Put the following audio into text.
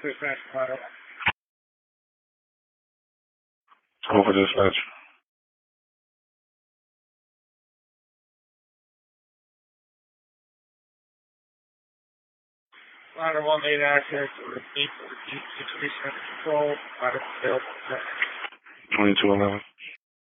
Dispatch, ladder. Over dispatch. Ladder 1 made access to the 8 control. Ladder failed. 2211.